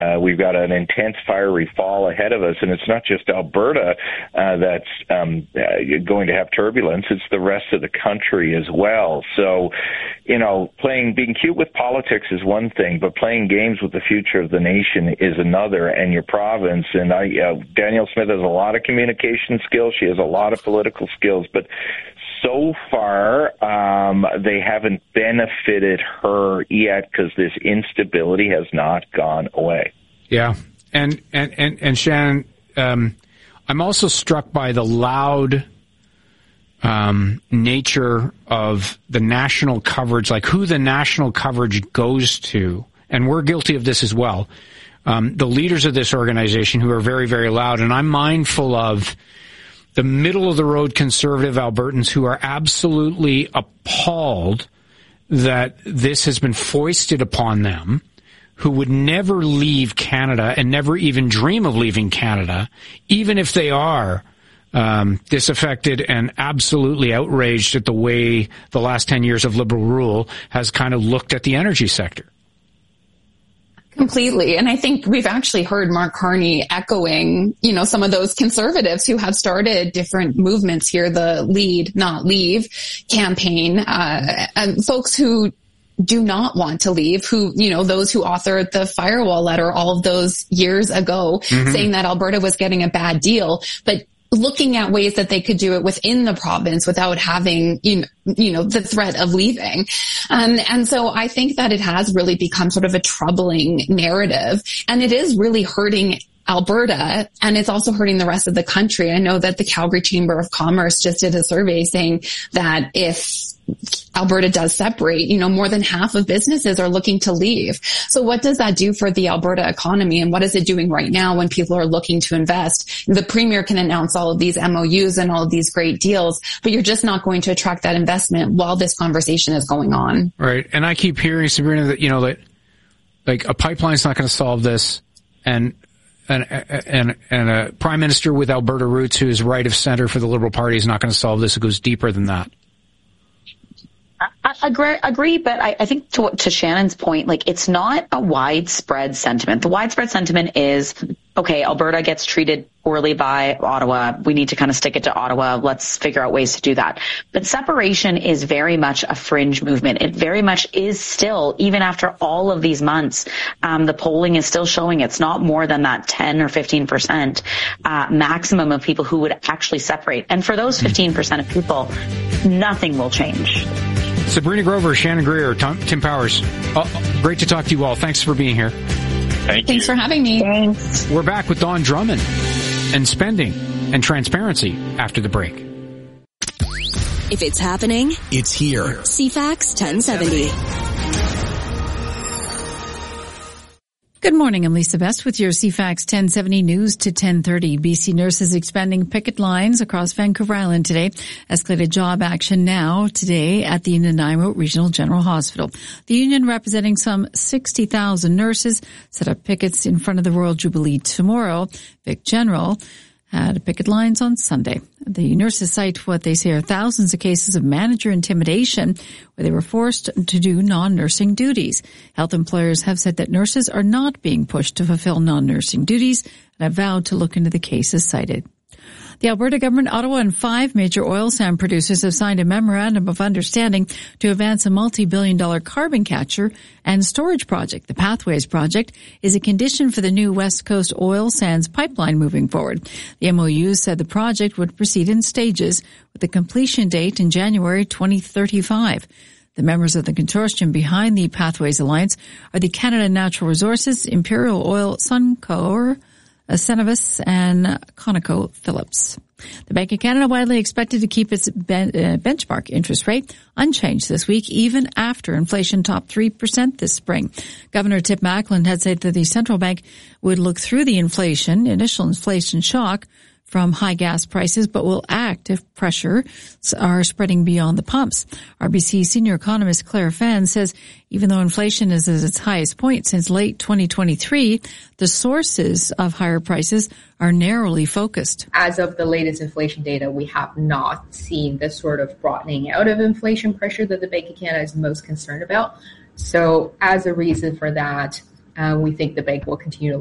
We've got an intense fiery fall ahead of us, and it's not just Alberta that's going to have turbulence. It's the rest of the country as well. So, being cute with politics is one thing, but playing games with the future of the nation is another, and your province. And Danielle Smith has a lot of communication skills. She has a lot of political skills, but so far, they haven't benefited her yet because this instability has not gone away. Yeah, and Shannon, I'm also struck by the loud nature of the national coverage, like who the national coverage goes to, and we're guilty of this as well. The leaders of this organization who are very, very loud, and I'm mindful of the middle-of-the-road conservative Albertans who are absolutely appalled that this has been foisted upon them, who would never leave Canada and never even dream of leaving Canada, even if they are disaffected and absolutely outraged at the way the last 10 years of Liberal rule has kind of looked at the energy sector. Completely. And I think we've actually heard Mark Carney echoing, some of those conservatives who have started different movements here, the Lead, Not Leave campaign, and folks who do not want to leave, who, those who authored the firewall letter all of those years ago, saying that Alberta was getting a bad deal, but looking at ways that they could do it within the province without having, the threat of leaving. And so I think that it has really become sort of a troubling narrative, and it is really hurting Alberta, and it's also hurting the rest of the country. I know that the Calgary Chamber of Commerce just did a survey saying that if Alberta does separate, more than half of businesses are looking to leave. So what does that do for the Alberta economy, and what is it doing right now when people are looking to invest? The Premier can announce all of these MOUs and all of these great deals, but you're just not going to attract that investment while this conversation is going on. Right. And I keep hearing, Sabrina, that, that like a pipeline's not going to solve this, and a prime minister with Alberta roots who is right of center for the Liberal Party is not going to solve this. It goes deeper than that. I agree, but I think to Shannon's point, it's not a widespread sentiment. The widespread sentiment is, okay, Alberta gets treated poorly by Ottawa. We need to kind of stick it to Ottawa. Let's figure out ways to do that. But separation is very much a fringe movement. It very much is still, even after all of these months, the polling is still showing it's not more than that 10 or 15% maximum of people who would actually separate. And for those 15% of people, nothing will change. Sabrina Grover, Shannon Greer, Tim Powers, great to talk to you all. Thanks for being here. Thanks for having me. Thanks. We're back with Dawn Drummond and spending and transparency after the break. If it's happening, it's here. CFAX 1070. Good morning. I'm Lisa Best with your CFAX 1070 news to 1030. BC nurses expanding picket lines across Vancouver Island today. Escalated job action now today at the Nanaimo Regional General Hospital. The union, representing some 60,000 nurses, set up pickets in front of the Royal Jubilee tomorrow. Vic General had picket lines on Sunday. The nurses cite what they say are thousands of cases of manager intimidation where they were forced to do non-nursing duties. Health employers have said that nurses are not being pushed to fulfill non-nursing duties and have vowed to look into the cases cited. The Alberta government, Ottawa, and 5 major oil sand producers have signed a memorandum of understanding to advance a multi-billion-dollar carbon capture and storage project. The Pathways project is a condition for the new West Coast oil sands pipeline moving forward. The MOU said the project would proceed in stages with a completion date in January 2035. The members of the consortium behind the Pathways Alliance are the Canada Natural Resources, Imperial Oil, Suncor, Cenovus, and ConocoPhillips. The Bank of Canada widely expected to keep its benchmark interest rate unchanged this week, even after inflation topped 3% this spring. Governor Tip Macklin had said that the central bank would look through the initial inflation shock from high gas prices, but will act if pressure are spreading beyond the pumps. RBC senior economist Claire Fenn says even though inflation is at its highest point since late 2023, the sources of higher prices are narrowly focused. As of the latest inflation data, we have not seen the sort of broadening out of inflation pressure that the Bank of Canada is most concerned about. So as a reason for that, We think the bank will continue to